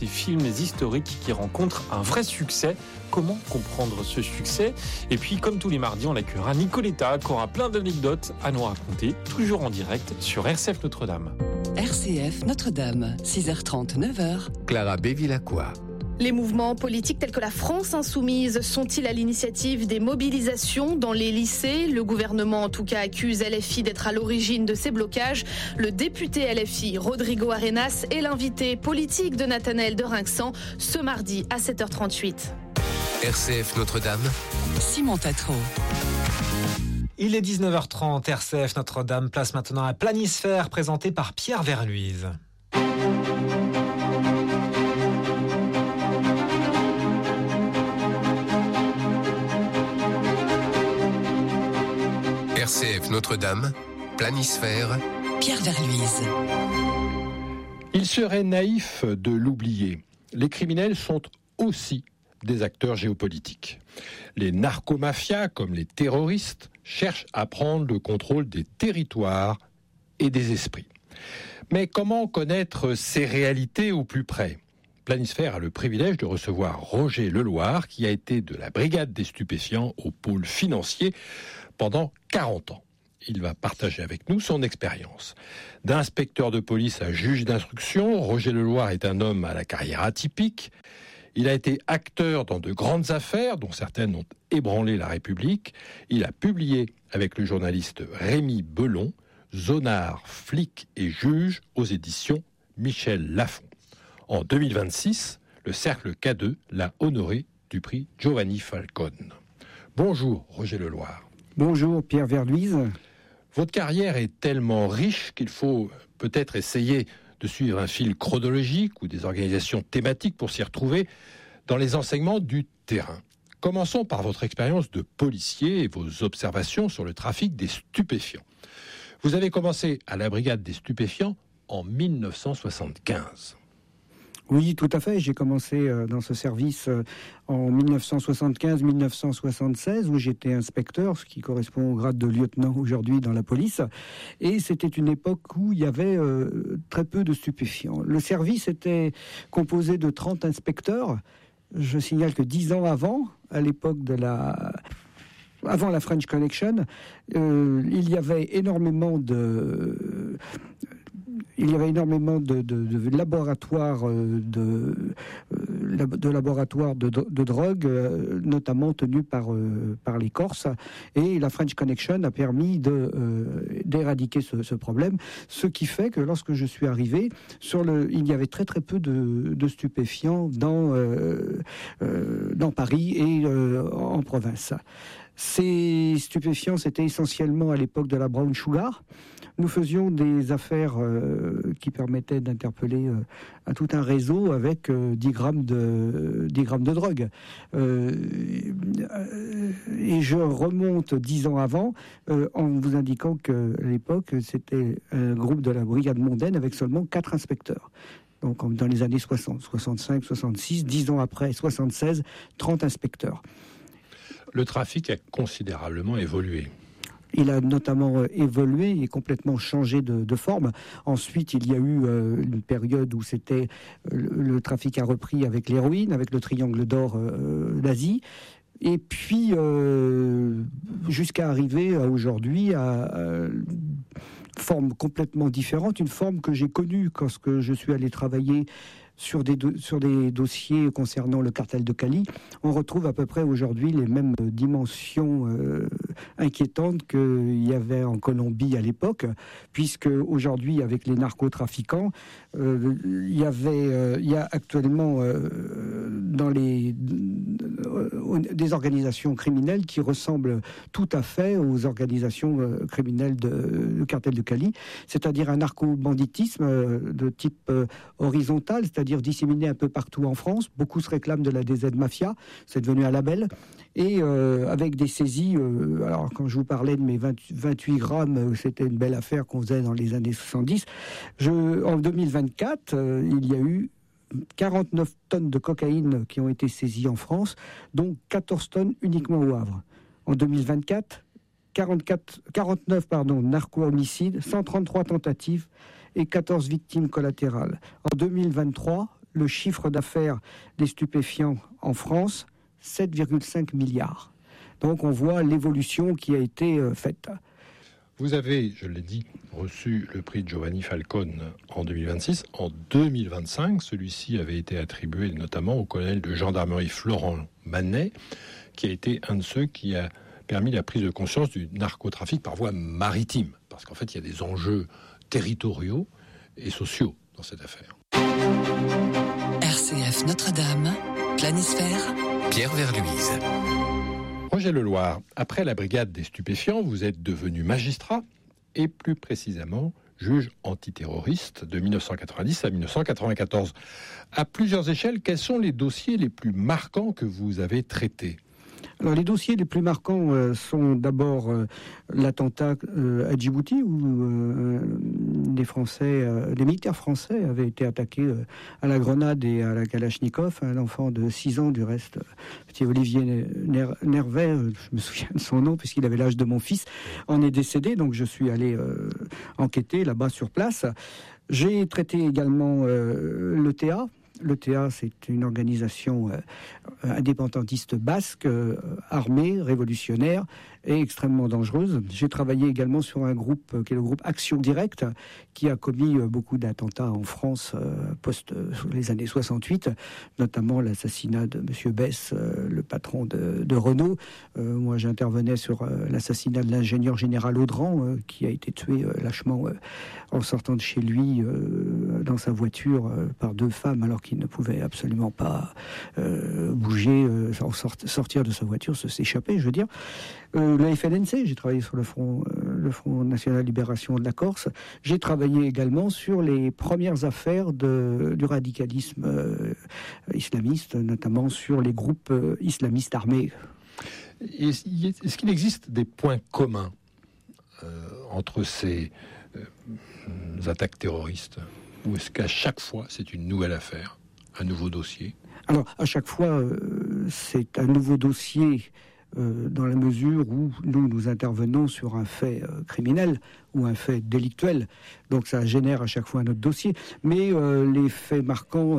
Des films historiques qui rencontrent un vrai succès. Comment comprendre ce succès ? Et puis, comme tous les mardis, on accueillera Nicoletta, qui aura plein d'anecdotes à nous raconter, toujours en direct sur RCF Notre-Dame. RCF Notre-Dame, 6h30, 9h. Clara Bévilacqua. Les mouvements politiques tels que la France Insoumise sont-ils à l'initiative des mobilisations dans les lycées ? Le gouvernement, en tout cas, accuse LFI d'être à l'origine de ces blocages. Le député LFI, Rodrigo Arenas, est l'invité politique de Nathanaël de Rinxan ce mardi à 7h38. RCF Notre-Dame. Simon Tatro. Il est 19h30, RCF Notre-Dame place maintenant à Planisphère, présenté par Pierre Verluise. RCF Notre-Dame, Planisphère. Pierre Verluise. Il serait naïf de l'oublier. Les criminels sont aussi des acteurs géopolitiques. Les narcomafias, comme les terroristes, cherchent à prendre le contrôle des territoires et des esprits. Mais comment connaître ces réalités au plus près ? Planisphère a le privilège de recevoir Roger Leloir, qui a été de la brigade des stupéfiants au pôle financier pendant 40 ans. Il va partager avec nous son expérience. D'inspecteur de police à juge d'instruction, Roger Leloir est un homme à la carrière atypique. Il a été acteur dans de grandes affaires, dont certaines ont ébranlé la République. Il a publié avec le journaliste Rémi Belon, Zonard, flic et juge aux éditions Michel Lafon. En 2026, le Cercle K2 l'a honoré du prix Giovanni Falcone. Bonjour Roger Leloir. Bonjour Pierre Verluise. Votre carrière est tellement riche qu'il faut peut-être essayer de suivre un fil chronologique ou des organisations thématiques pour s'y retrouver dans les enseignements du terrain. Commençons par votre expérience de policier et vos observations sur le trafic des stupéfiants. Vous avez commencé à la brigade des stupéfiants en 1975. Oui, tout à fait. J'ai commencé dans ce service en 1975-1976, où j'étais inspecteur, ce qui correspond au grade de lieutenant aujourd'hui dans la police. Et c'était une époque où il y avait très peu de stupéfiants. Le service était composé de 30 inspecteurs. Je signale que 10 ans avant, à l'époque avant la French Connection, il y avait énormément de laboratoires de drogue, notamment tenus par les Corses. Et la French Connection a permis d'éradiquer ce problème. Ce qui fait que lorsque je suis arrivé, il y avait très très peu de stupéfiants dans Paris et en province. Ces stupéfiants, c'était essentiellement à l'époque de la brown sugar. Nous faisions des affaires qui permettaient d'interpeller tout un réseau avec 10 grammes de drogue. Et je remonte 10 ans avant en vous indiquant qu'à l'époque, c'était un groupe de la brigade mondaine avec seulement 4 inspecteurs. Donc dans les années 60, 65, 66, 10 ans après, 76, 30 inspecteurs. Le trafic a considérablement évolué. Il a notamment évolué et complètement changé de forme. Ensuite, il y a eu une période où le trafic a repris avec l'héroïne, avec le triangle d'or d'Asie. Et puis, jusqu'à arriver aujourd'hui à une forme complètement différente, une forme que j'ai connue lorsque je suis allé travailler sur des dossiers concernant le cartel de Cali. On retrouve à peu près aujourd'hui les mêmes dimensions inquiétantes qu'il y avait en Colombie à l'époque, puisque aujourd'hui, avec les narcotrafiquants, il y a actuellement des organisations criminelles qui ressemblent tout à fait aux organisations criminelles du cartel de Cali, c'est-à-dire un narco-banditisme de type horizontal, c'est-à-dire disséminé un peu partout en France. Beaucoup se réclament de la DZ Mafia, c'est devenu un label, et avec des saisies, alors quand je vous parlais de mes 28 grammes, c'était une belle affaire qu'on faisait dans les années 70, en 2024, il y a eu 49 tonnes de cocaïne qui ont été saisies en France, dont 14 tonnes uniquement au Havre. En 2024, 49 narco-homicides, 133 tentatives et 14 victimes collatérales. En 2023, le chiffre d'affaires des stupéfiants en France, 7,5 milliards. Donc on voit l'évolution qui a été faite. Vous avez, je l'ai dit, reçu le prix de Giovanni Falcone en 2026. En 2025, celui-ci avait été attribué notamment au colonel de gendarmerie Florent Manet, qui a été un de ceux qui a permis la prise de conscience du narcotrafic par voie maritime. Parce qu'en fait, il y a des enjeux territoriaux et sociaux dans cette affaire. RCF Notre-Dame, Planisphère, Pierre Verluise. Roger Leloir, après la brigade des stupéfiants, vous êtes devenu magistrat et plus précisément juge antiterroriste de 1990 à 1994. À plusieurs échelles, quels sont les dossiers les plus marquants que vous avez traités ? Alors, les dossiers les plus marquants sont d'abord l'attentat à Djibouti où des militaires français avaient été attaqués à la grenade et à la Kalachnikov. Un enfant de 6 ans, du reste, petit Olivier Nervet, je me souviens de son nom puisqu'il avait l'âge de mon fils, en est décédé. Donc je suis allé enquêter là-bas sur place. J'ai traité également l'ETA. L'ETA, c'est une organisation indépendantiste basque, armée, révolutionnaire et extrêmement dangereuse. J'ai travaillé également sur un groupe qui est le groupe Action Directe, qui a commis beaucoup d'attentats en France post les années 68, notamment l'assassinat de M. Bess, le patron de Renault. Moi, j'intervenais sur l'assassinat de l'ingénieur général Audran, qui a été tué lâchement en sortant de chez lui dans sa voiture par 2 femmes, alors qu'il ne pouvait absolument pas bouger, sortir de sa voiture, s'échapper, je veux dire. Le FLNC, j'ai travaillé sur le Front National Libération de la Corse. J'ai travaillé également sur les premières affaires du radicalisme islamiste, notamment sur les groupes islamistes armés. Est-ce qu'il existe des points communs entre ces attaques terroristes ? Ou est-ce qu'à chaque fois, c'est une nouvelle affaire, un nouveau dossier ? Alors, à chaque fois, c'est un nouveau dossier dans la mesure où nous intervenons sur un fait criminel ou un fait délictuel. Donc ça génère à chaque fois un autre dossier. Mais les faits marquants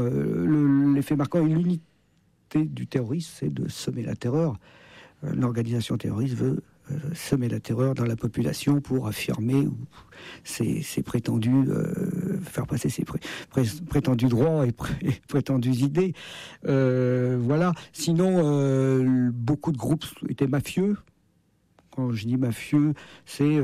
et l'unité du terrorisme, c'est de semer la terreur. L'organisation terroriste veut semer la terreur dans la population pour affirmer ses prétendus, faire passer ses prétendus droits et prétendues idées. Voilà. Sinon, beaucoup de groupes étaient mafieux. Quand je dis mafieux, c'est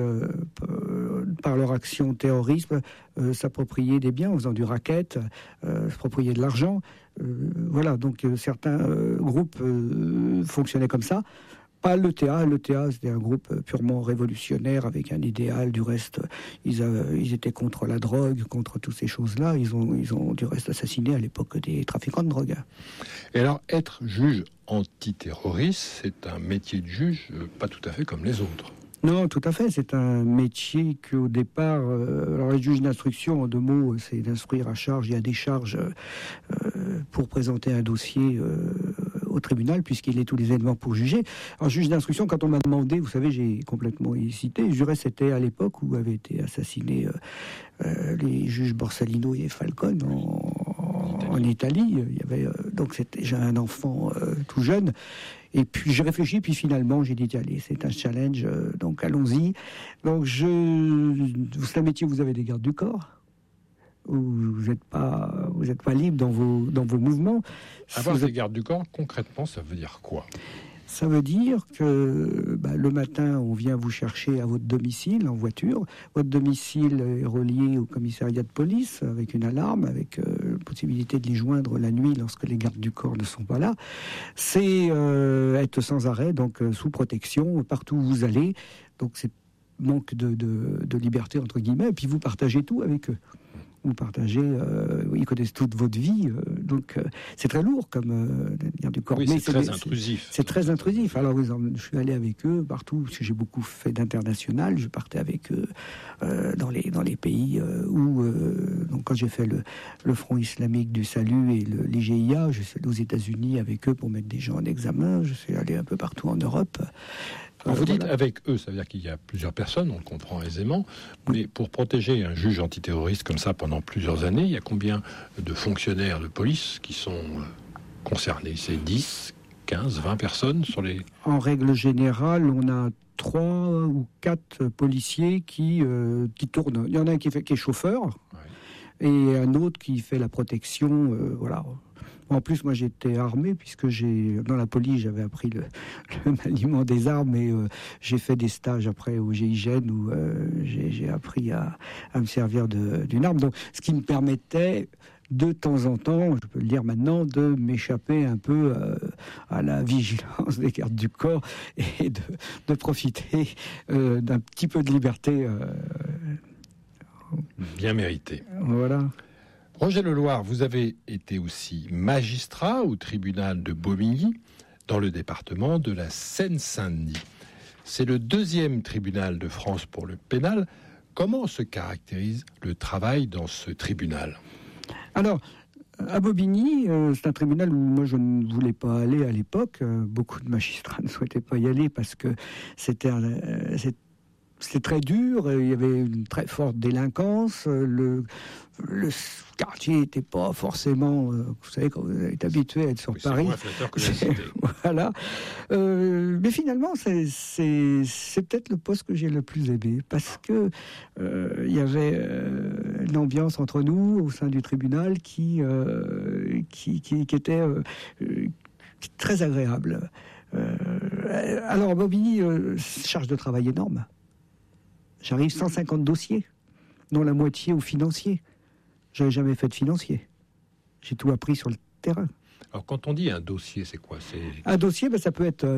par leur action terrorisme, s'approprier des biens en faisant du racket, s'approprier de l'argent. Voilà, donc certains groupes fonctionnaient comme ça. Pas l'ETA. L'ETA, c'était un groupe purement révolutionnaire avec un idéal. Du reste, ils étaient contre la drogue, contre toutes ces choses-là. Ils ont du reste assassiné à l'époque des trafiquants de drogue. Et alors, être juge antiterroriste, c'est un métier de juge pas tout à fait comme les autres. Non, tout à fait. C'est un métier qu'au départ... alors, les juges d'instruction, en 2 mots, c'est d'instruire à charge. Il y a des charges pour présenter un dossier au tribunal, puisqu'il est tous les éléments pour juger. En juge d'instruction, quand on m'a demandé, vous savez, j'ai complètement hésité. Je dirais que c'était à l'époque où avaient été assassinés les juges Borsalino et Falcone en Italie. Il y avait, donc j'ai un enfant tout jeune. Et puis j'ai réfléchi, puis finalement j'ai dit allez, c'est un challenge, donc allons-y. Donc c'est un métier où vous avez des gardes du corps, où vous n'êtes pas libre dans vos mouvements. Avoir des gardes du corps, concrètement, ça veut dire quoi ? Ça veut dire que le matin, on vient vous chercher à votre domicile en voiture. Votre domicile est relié au commissariat de police avec une alarme, avec possibilité de les joindre la nuit lorsque les gardes du corps ne sont pas là. C'est être sans arrêt, donc sous protection, partout où vous allez. Donc c'est manque de liberté, entre guillemets. Et puis vous partagez tout avec eux. Vous partagez, ils connaissent toute votre vie, donc c'est très lourd comme garde du corps. Oui, mais c'est très intrusif. C'est très intrusif. Alors, je suis allé avec eux partout, parce que j'ai beaucoup fait d'international. Je partais avec eux dans les pays où, donc quand j'ai fait le Front islamique du salut et l'IGIA, je suis allé aux États-Unis avec eux pour mettre des gens en examen. Je suis allé un peu partout en Europe. Vous dites avec eux, ça veut dire qu'il y a plusieurs personnes, on le comprend aisément, mais pour protéger un juge antiterroriste comme ça pendant plusieurs années, il y a combien de fonctionnaires de police qui sont concernés? C'est 10, 15, 20 personnes sur les... En règle générale, on a 3 ou 4 policiers qui tournent. Il y en a un qui est chauffeur, ouais, et un autre qui fait la protection, voilà. En plus, moi, j'étais armé, puisque dans la police, j'avais appris le maniement des armes, et j'ai fait des stages après au GIGN où j'ai appris à me servir d'une arme. Donc, ce qui me permettait, de temps en temps, je peux le dire maintenant, de m'échapper un peu à la vigilance des gardes du corps et de profiter d'un petit peu de liberté. Bien mérité. Voilà. Roger Leloir, vous avez été aussi magistrat au tribunal de Bobigny, dans le département de la Seine-Saint-Denis. C'est le 2e tribunal de France pour le pénal. Comment se caractérise le travail dans ce tribunal ? Alors, à Bobigny, c'est un tribunal où moi je ne voulais pas aller à l'époque. Beaucoup de magistrats ne souhaitaient pas y aller parce que c'était très dur, il y avait une très forte délinquance, le quartier n'était pas forcément, vous savez, quand vous êtes habitué à être sur Paris. C'est moins flatteur que la cité. Voilà. Mais finalement, c'est peut-être le poste que j'ai le plus aimé, parce que il y avait une ambiance entre nous au sein du tribunal qui était très agréable. Alors, Bobigny, charge de travail énorme. J'arrive 150 dossiers, dont la moitié aux financiers. Je n'avais jamais fait de financier. J'ai tout appris sur le terrain. Alors, quand on dit un dossier, c'est quoi ? Un dossier, ça peut être...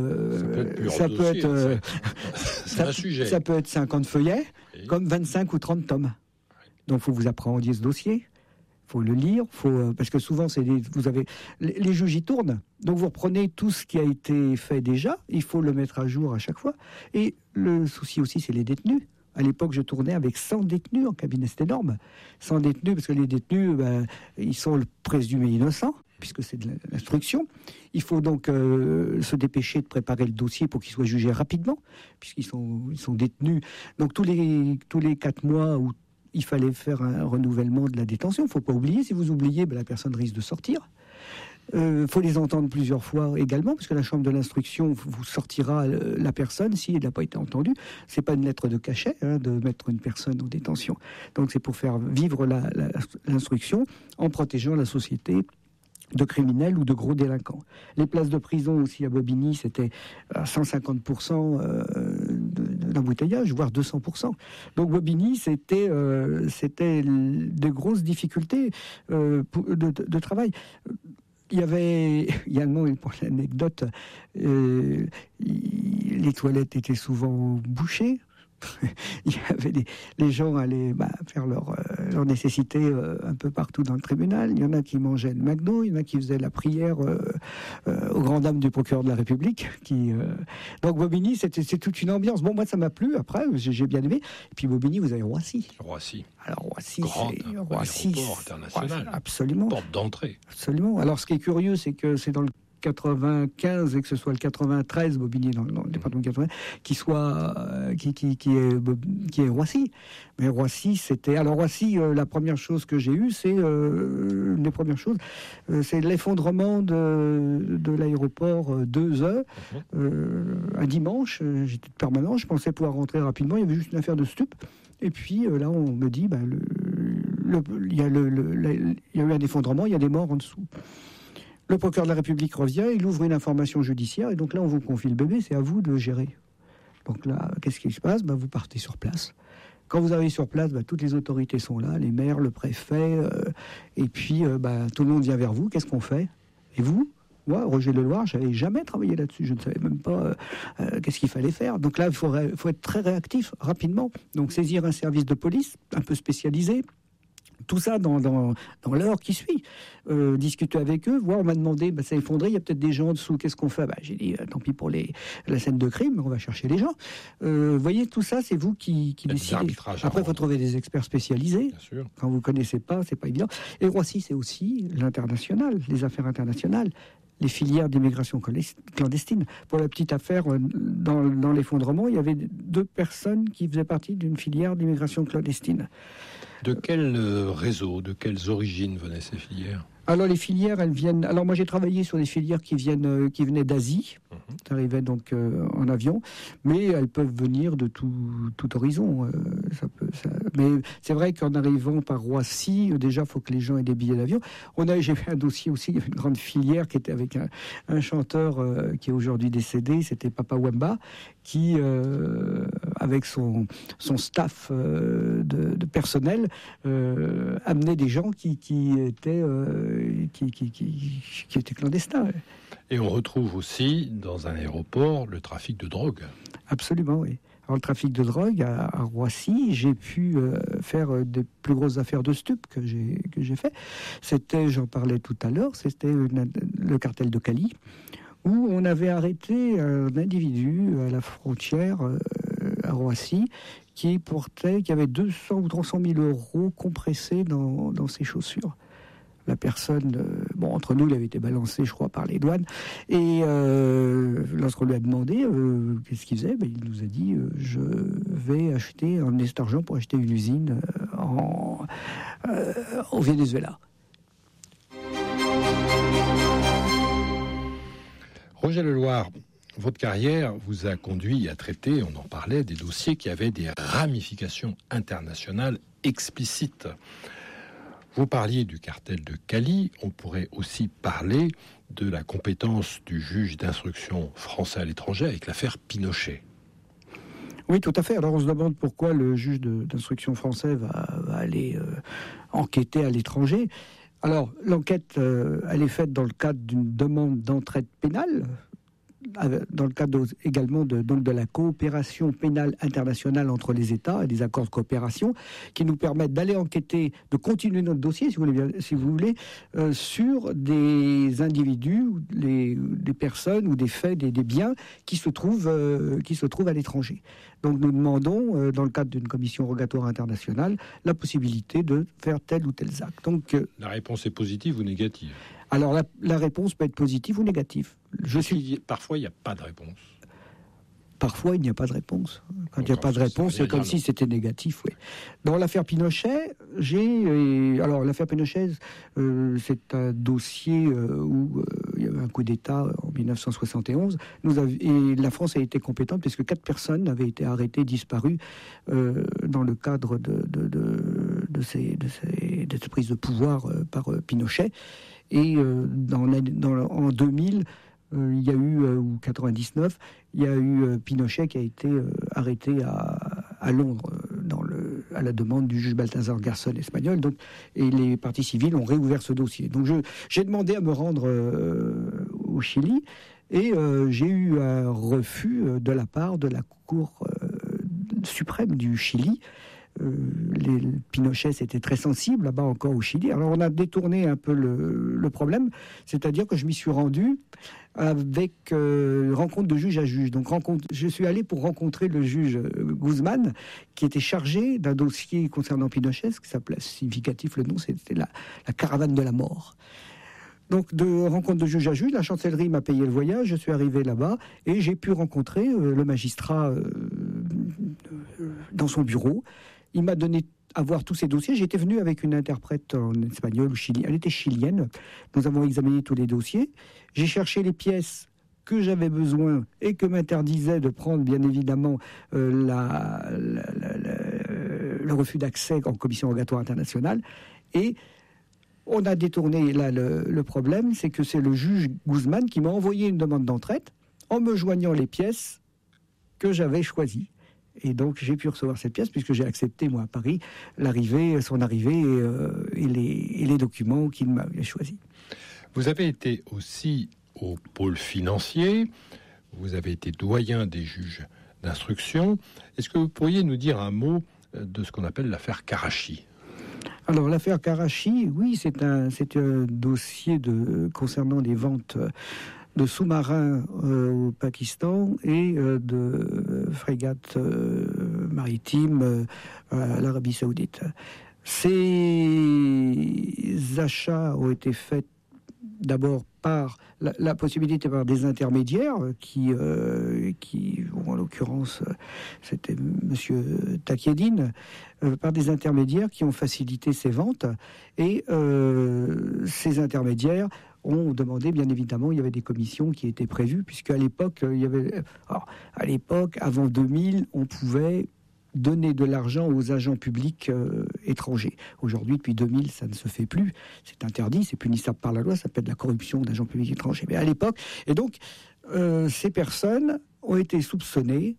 c'est un sujet. Ça peut être 50 feuillets, oui, comme 25 ou 30 tomes. Donc, il faut que vous appréhendiez ce dossier. Il faut le lire, parce que souvent, les juges y tournent. Donc, vous reprenez tout ce qui a été fait déjà. Il faut le mettre à jour à chaque fois. Et le souci aussi, c'est les détenus. À l'époque, je tournais avec 100 détenus en cabinet, c'était énorme. 100 détenus, parce que les détenus, ils sont le présumé innocents, puisque c'est de l'instruction. Il faut donc se dépêcher de préparer le dossier pour qu'il soit jugé rapidement, puisqu'ils sont détenus. Donc tous les 4 mois où il fallait faire un renouvellement de la détention, il ne faut pas oublier, si vous oubliez, la personne risque de sortir. Faut les entendre plusieurs fois également, parce que la chambre de l'instruction vous sortira la personne si elle n'a pas été entendue. C'est pas une lettre de cachet de mettre une personne en détention. Donc c'est pour faire vivre l'instruction en protégeant la société de criminels ou de gros délinquants. Les places de prison aussi à Bobigny, c'était à 150% d'embouteillage, voire 200%. Donc Bobigny, c'était de grosses difficultés de travail. Il y avait également, pour l'anecdote, les toilettes étaient souvent bouchées. Il y avait les gens allaient faire leurs nécessités un peu partout dans le tribunal. Il y en a qui mangeaient le McDo, il y en a qui faisaient la prière aux grandes dames du procureur de la République. Donc Bobigny, c'est toute une ambiance. Bon, moi ça m'a plu, après j'ai bien aimé. Et puis Bobigny, vous avez Roissy. Alors Roissy, aéroport international. Absolument. Porte d'entrée. Absolument. Alors ce qui est curieux, c'est que c'est dans le 95 et que ce soit le 93, Bobigny dans le département 80, qui est Roissy. Mais Roissy, c'était... Alors Roissy, la première chose que j'ai eue, c'est une des premières choses, c'est l'effondrement de l'aéroport 2E, un dimanche. J'étais de permanent, je pensais pouvoir rentrer rapidement, il y avait juste une affaire de stup. Et puis là, on me dit, il y a eu un effondrement, il y a des morts en dessous. Le procureur de la République revient, il ouvre une information judiciaire, et donc là, on vous confie le bébé, c'est à vous de gérer. Donc là, qu'est-ce qui se passe ? Vous partez sur place. Quand vous arrivez sur place, toutes les autorités sont là, les maires, le préfet, et puis tout le monde vient vers vous. Qu'est-ce qu'on fait ? Et vous ? Moi, Roger Leloir, je n'avais jamais travaillé là-dessus. Je ne savais même pas qu'est-ce qu'il fallait faire. Donc là, il faut être très réactif, rapidement. Donc saisir un service de police un peu spécialisé. Tout ça dans l'heure qui suit. Discuter avec eux, voir, on m'a demandé, ça a effondré, il y a peut-être des gens en dessous, qu'est-ce qu'on fait ? J'ai dit, tant pis pour la scène de crime, on va chercher les gens. Vous voyez, tout ça, c'est vous qui décidez. Après, il faut trouver des experts spécialisés. Bien sûr. Quand vous ne connaissez pas, c'est pas évident. Et Roissy, c'est aussi l'international, les affaires internationales. les filières d'immigration clandestine. Pour la petite affaire, dans l'effondrement, il y avait 2 personnes qui faisaient partie d'une filière d'immigration clandestine. De quel réseau, de quelles origines venaient ces filières ? Alors les filières, elles viennent... Alors moi j'ai travaillé sur des filières qui venaient d'Asie, ça arrivait donc en avion, mais elles peuvent venir de tout horizon. Mais c'est vrai qu'en arrivant par Roissy, déjà il faut que les gens aient des billets d'avion. J'ai fait un dossier aussi, il y avait une grande filière qui était avec un chanteur qui est aujourd'hui décédé, c'était Papa Wemba, qui, avec son staff de personnel, amenait des gens qui étaient clandestins. Et on retrouve aussi, dans un aéroport, le trafic de drogue. Absolument, oui. Alors, le trafic de drogue à Roissy, j'ai pu faire des plus grosses affaires de stupes que j'ai fait. J'en parlais tout à l'heure, c'était le cartel de Cali, où on avait arrêté un individu à la frontière à Roissy qui avait 200 ou 300 000 euros compressés dans ses chaussures. La personne, entre nous, il avait été balancé, je crois, par les douanes. Et lorsqu'on lui a demandé qu'est-ce qu'il faisait, il nous a dit je vais emmener cet argent pour acheter une usine au Venezuela. Roger Leloir, votre carrière vous a conduit à traiter, on en parlait, des dossiers qui avaient des ramifications internationales explicites. Vous parliez du cartel de Cali, on pourrait aussi parler de la compétence du juge d'instruction français à l'étranger avec l'affaire Pinochet. Oui, tout à fait. Alors on se demande pourquoi le juge d'instruction français va aller enquêter à l'étranger. Alors l'enquête, elle est faite dans le cadre d'une demande d'entraide pénale, dans le cadre également de la coopération pénale internationale entre les États et des accords de coopération qui nous permettent d'aller enquêter, de continuer notre dossier, si vous voulez, sur des individus, des personnes ou des faits, des biens qui se trouvent à l'étranger. Donc nous demandons, dans le cadre d'une commission rogatoire internationale, la possibilité de faire tel ou tel acte. Donc, la réponse est positive ou négative ? Alors la réponse peut être positive ou négative. Parfois, il n'y a pas de réponse. Parfois, il n'y a pas de réponse. Quand il n'y a pas de réponse, c'est comme si c'était négatif. Oui. Dans l'affaire Pinochet, l'affaire Pinochet, c'est un dossier où il y avait un coup d'État en 1971. Et la France a été compétente puisque 4 personnes avaient été arrêtées, disparues dans le cadre de cette prise de pouvoir par Pinochet. Et en 2000, il y a eu, ou 99, il y a eu Pinochet qui a été arrêté à Londres à la demande du juge Balthazar Garzón espagnol. Donc, et les parties civiles ont réouvert ce dossier. Donc j'ai demandé à me rendre au Chili et j'ai eu un refus de la part de la Cour suprême du Chili. Pinochet, c'était très sensible là-bas encore au Chili. Alors on a détourné un peu le problème, c'est-à-dire que je m'y suis rendu avec rencontre de juge à juge. Donc je suis allé pour rencontrer le juge Guzman, qui était chargé d'un dossier concernant Pinochet, ce qui s'appelait significatif, le nom, c'était la caravane de la mort. Donc, de rencontre de juge à juge, la chancellerie m'a payé le voyage, je suis arrivé là-bas et j'ai pu rencontrer le magistrat dans son bureau. Il m'a donné à voir tous ces dossiers. J'étais venu avec une interprète en espagnol ou chilien. Elle était chilienne. Nous avons examiné tous les dossiers. J'ai cherché les pièces que j'avais besoin et que m'interdisait de prendre, bien évidemment, le refus d'accès en commission rogatoire internationale. Et on a détourné là le problème, c'est que c'est le juge Guzman qui m'a envoyé une demande d'entraide en me joignant les pièces que j'avais choisies. Et donc j'ai pu recevoir cette pièce puisque j'ai accepté, moi, à Paris, son arrivée et les documents qu'il m'avait choisis. Vous avez été aussi au pôle financier, vous avez été doyen des juges d'instruction. Est-ce que vous pourriez nous dire un mot de ce qu'on appelle l'affaire Karachi ? Alors l'affaire Karachi, oui, c'est un dossier concernant des ventes de sous-marins au Pakistan et de frégates maritimes à l'Arabie Saoudite. Ces achats ont été faits d'abord par la possibilité par des intermédiaires qui en l'occurrence, c'était Monsieur Takiedine, par des intermédiaires qui ont facilité ces ventes. Et ces intermédiaires ont demandé, bien évidemment, il y avait des commissions qui étaient prévues, puisqu'à l'époque, avant 2000, on pouvait donner de l'argent aux agents publics étrangers. Aujourd'hui, depuis 2000, ça ne se fait plus. C'est interdit, c'est punissable par la loi, ça s'appelle de la corruption d'agents publics étrangers. Mais à l'époque, et donc, ces personnes ont été soupçonnées,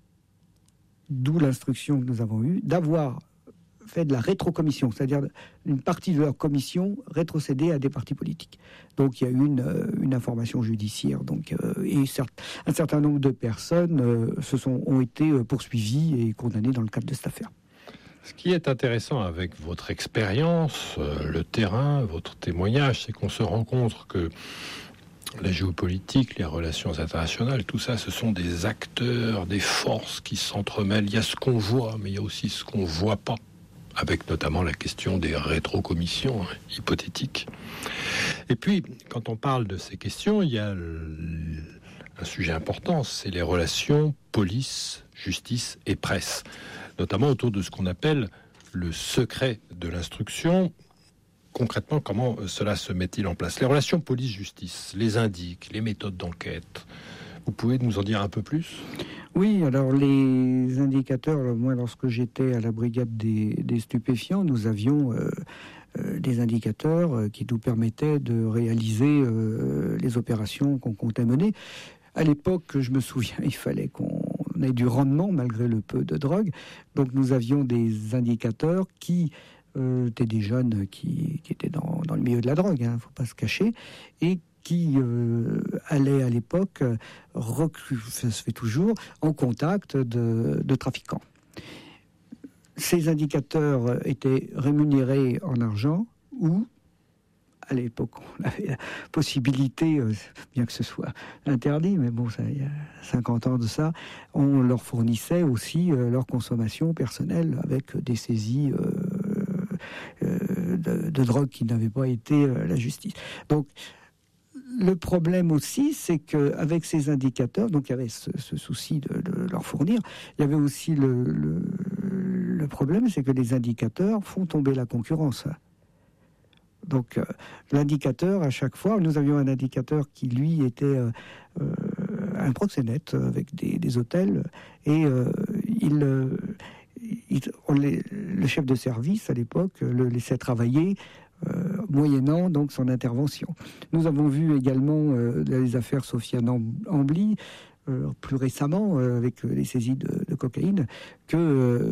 d'où l'instruction que nous avons eue, d'avoir fait de la rétrocommission, c'est-à-dire une partie de leur commission rétrocédée à des partis politiques. Donc il y a eu une information judiciaire, et un certain nombre de personnes ont été poursuivies et condamnées dans le cadre de cette affaire. Ce qui est intéressant avec votre expérience, le terrain, votre témoignage, c'est qu'on se rend compte que la géopolitique, les relations internationales, tout ça, ce sont des acteurs, des forces qui s'entremêlent. Il y a ce qu'on voit, mais il y a aussi ce qu'on ne voit pas, avec notamment la question des rétrocommissions hypothétiques. Et puis, quand on parle de ces questions, il y a un sujet important, c'est les relations police, justice et presse, notamment autour de ce qu'on appelle le secret de l'instruction. Concrètement, comment cela se met-il en place ? Les relations police-justice, les indices, les méthodes d'enquête, vous pouvez nous en dire un peu plus ? Oui, alors les indicateurs, moi lorsque j'étais à la brigade des stupéfiants, nous avions des indicateurs qui nous permettaient de réaliser les opérations qu'on comptait mener. À l'époque, je me souviens, il fallait qu'on ait du rendement malgré le peu de drogue. Donc nous avions des indicateurs qui étaient des jeunes qui étaient dans le milieu de la drogue, il ne faut pas se cacher, et qui allaient à l'époque, ça se fait toujours, en contact de trafiquants. Ces indicateurs étaient rémunérés en argent ou, à l'époque, on avait la possibilité, bien que ce soit interdit, mais bon, ça, il y a 50 ans de ça, on leur fournissait aussi leur consommation personnelle avec des saisies de drogue qui n'avaient pas été la justice. Donc, le problème aussi, c'est qu'avec ces indicateurs, donc il y avait ce souci de leur fournir, il y avait aussi le problème, c'est que les indicateurs font tomber la concurrence. Donc l'indicateur, à chaque fois, nous avions un indicateur qui, lui, était un proxénète avec des hôtels, et le chef de service, à l'époque, le laissait travailler, moyennant donc son intervention. Nous avons vu également les affaires Sofiane Ambly, plus récemment avec les saisies de cocaïne, que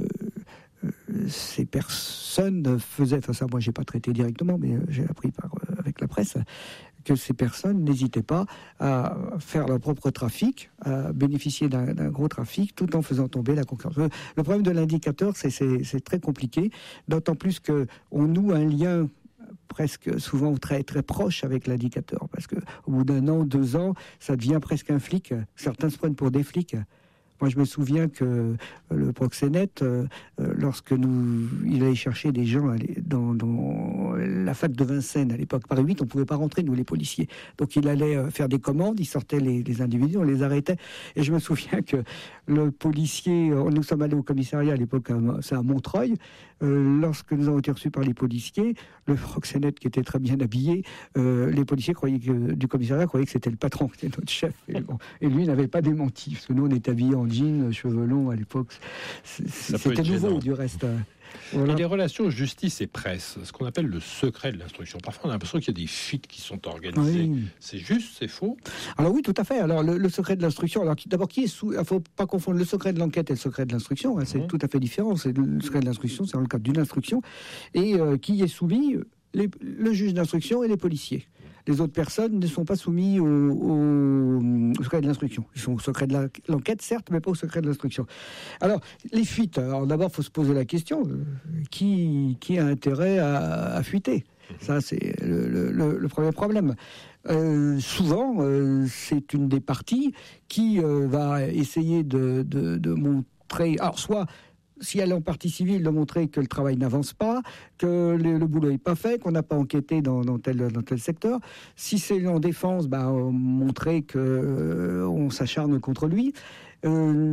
ces personnes faisaient, enfin ça moi j'ai pas traité directement, mais j'ai appris avec la presse, que ces personnes n'hésitaient pas à faire leur propre trafic, à bénéficier d'un gros trafic, tout en faisant tomber la concurrence. Le problème de l'indicateur, c'est très compliqué, d'autant plus qu'on noue un lien presque souvent très très proche avec l'indicateur, parce que au bout d'un an, 2 ans, ça devient presque un flic. Certains se prennent pour des flics. Moi, je me souviens que le proxénète, lorsque il allait chercher des gens dans la fac de Vincennes, à l'époque, Paris 8, on ne pouvait pas rentrer, nous, les policiers. Donc, il allait faire des commandes, il sortait les individus, on les arrêtait. Et je me souviens que le policier, nous sommes allés au commissariat à l'époque, c'est à Montreuil, lorsque nous avons été reçus par les policiers, le proxénète qui était très bien habillé, les policiers du commissariat croyaient que c'était le patron, que c'était notre chef. Et lui n'avait pas démenti, parce que nous, on était habillés en jean, cheveux longs à l'époque. C'était nouveau, du reste. Voilà. Et les relations justice et presse, ce qu'on appelle le secret de l'instruction. Parfois, on a l'impression qu'il y a des fuites qui sont organisées. Oui. C'est juste, c'est faux? Alors oui, tout à fait. Alors le secret de l'instruction, alors d'abord, il ne faut pas confondre le secret de l'enquête et le secret de l'instruction. C'est tout à fait différent. C'est le secret de l'instruction, c'est dans le cadre d'une instruction, et qui est soumis le juge d'instruction et les policiers. Les autres personnes ne sont pas soumises au secret de l'instruction. Ils sont au secret de l'enquête, certes, mais pas au secret de l'instruction. Alors, les fuites. Alors d'abord, il faut se poser la question, qui a intérêt à fuiter? Ça, c'est le premier problème. Souvent, c'est une des parties qui va essayer de montrer... Alors, soit si elle est en partie civile, de montrer que le travail n'avance pas, que le boulot n'est pas fait, qu'on n'a pas enquêté dans tel secteur. Si c'est en défense, montrer qu'on s'acharne contre lui. Et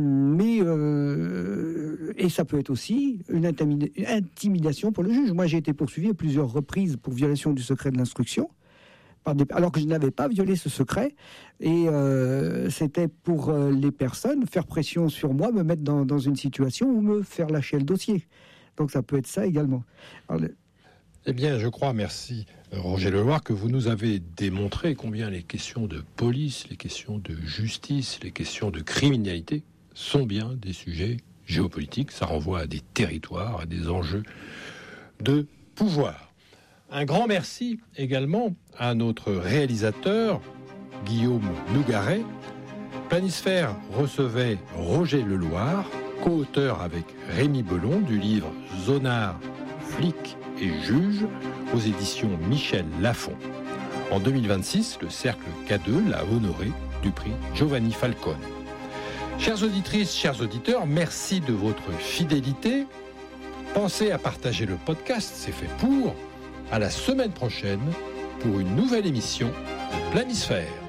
ça peut être aussi une intimidation pour le juge. Moi, j'ai été poursuivi à plusieurs reprises pour violation du secret de l'instruction, alors que je n'avais pas violé ce secret. Et c'était pour les personnes, faire pression sur moi, me mettre dans une situation où me faire lâcher le dossier. Donc ça peut être ça également. Eh bien, je crois, merci Roger Leloir, que vous nous avez démontré combien les questions de police, les questions de justice, les questions de criminalité sont bien des sujets géopolitiques. Ça renvoie à des territoires, à des enjeux de pouvoir. Un grand merci également à notre réalisateur, Guillaume Nougaret. Planisphère recevait Roger Leloir, co-auteur avec Rémi Belon du livre Zonard, flic et juge aux éditions Michel Lafon. En 2026, le Cercle K2 l'a honoré du prix Giovanni Falcone. Chères auditrices, chers auditeurs, merci de votre fidélité. Pensez à partager le podcast, c'est fait pour. À la semaine prochaine pour une nouvelle émission de Planisphère.